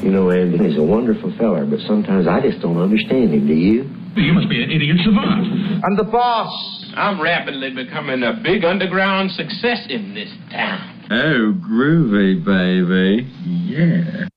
You know, Andy, he's a wonderful feller, but sometimes I just don't understand him, do you? You must be an idiot savant. I'm the boss. I'm rapidly becoming a big underground success in this town. Oh, groovy, baby. Yeah.